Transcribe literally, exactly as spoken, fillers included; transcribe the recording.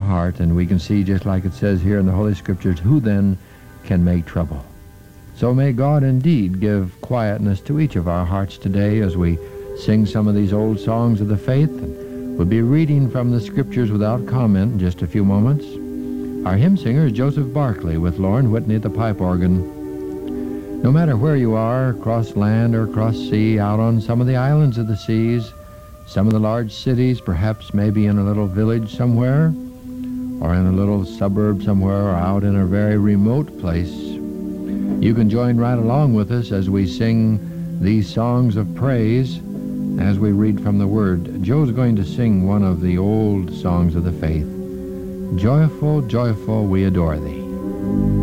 heart, and we can see, just like it says here in the Holy Scriptures, who then can make trouble. So may God indeed give quietness to each of our hearts today as we sing some of these old songs of the faith. And we'll be reading from the Scriptures without comment in just a few moments. Our hymn singer is Joseph Barclay with Lauren Whitney at the pipe organ. No matter where you are, across land or across sea, out on some of the islands of the seas, some of the large cities, perhaps maybe in a little village somewhere, or in a little suburb somewhere, or out in a very remote place, you can join right along with us as we sing these songs of praise as we read from the Word. Joe's going to sing one of the old songs of the faith, Joyful, Joyful, We Adore Thee.